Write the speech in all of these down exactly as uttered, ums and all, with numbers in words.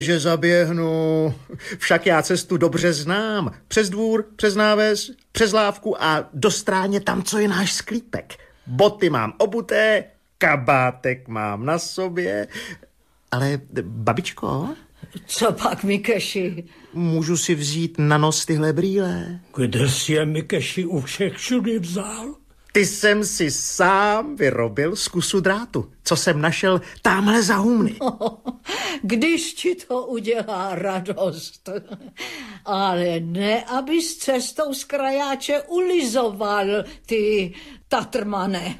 že zaběhnu. Však já cestu dobře znám. Přes dvůr, přes náves, přes lávku a do stráně tam, co je náš sklípek. Boty mám obuté, kabátek mám na sobě. Ale, babičko? Co pak, Mikeši? Můžu si vzít na nos tyhle brýle? Kde jsi je, Mikeši, u všech všudy vzal? Ty jsem si sám vyrobil z kusu drátu, co jsem našel támhle za humny. No, když ti to udělá radost. Ale ne, abys cestou z krajáče ulizoval, ty tatrmane.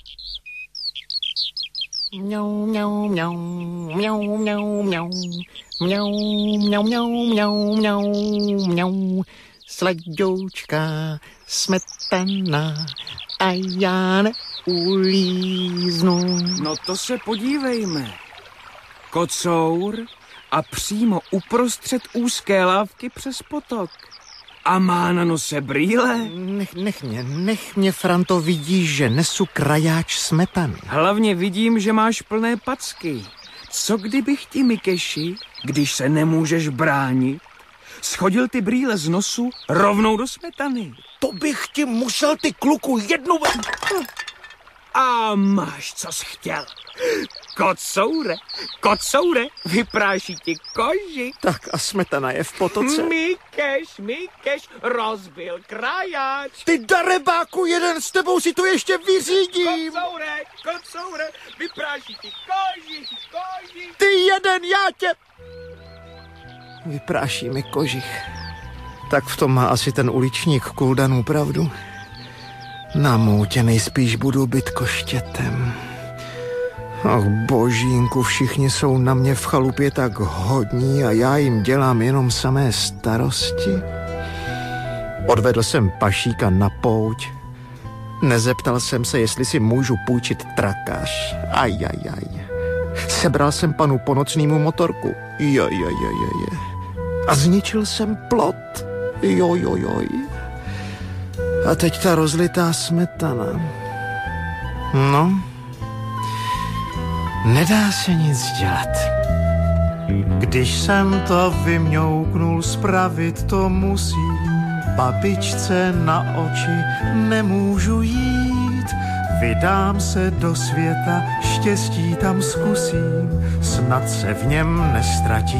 Mňau, mňau, mňau, mňau, mňau, mňau, mňau, mňau, mňau, mňau, mňau, mňau, sladoučka smetana a já neulíznu. No to se podívejme. Kocour a přímo uprostřed úzké lávky přes potok. A má na nose brýle. Nech, nech mě, nech mě, Franto, vidíš, že nesu krajáč smetany. Hlavně vidím, že máš plné packy. Co kdybych ti, Mikeši, když se nemůžeš bránit, schodil ty brýle z nosu rovnou do smetany? To bych ti musel, ty kluku, jednou... A máš, co jsi chtěl. Kocoure, kocoure, vypráší ti koži. Tak a smetana je v potoce. Mikeš, Mikeš, rozbil krajáč. Ty darebáku, jeden s tebou si to ještě vyřídím. Kocoure, kocoure, vypráší ti koži, koži. Ty jeden, já tě... Vypráší mi kožich. Tak v tom má asi ten uličník Kuldanů pravdu. Na moutě nejspíš budu být koštětem. Ach božínku, všichni jsou na mě v chalupě tak hodní a já jim dělám jenom samé starosti. Odvedl jsem pašíka na pouť. Nezeptal jsem se, jestli si můžu půjčit trakáš. Ajajaj. Sebral jsem panu Ponocnýmu motorku. Jojojojoj. A zničil jsem plot. Jojojoj. A teď ta rozlitá smetana. No, nedá se nic dělat. Když jsem to vymňouknul, spravit to musím. Babičce na oči nemůžu jít. Vydám se do světa, štěstí tam zkusím. Snad se v něm nestratím.